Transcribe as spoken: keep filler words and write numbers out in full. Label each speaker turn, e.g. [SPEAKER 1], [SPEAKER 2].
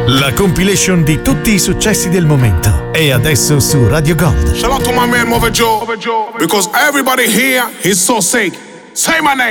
[SPEAKER 1] La compilation di tutti i successi del momento è adesso su Radio Gold.
[SPEAKER 2] Shout out to my man Mova Joe, because everybody here is so sick. Say my name.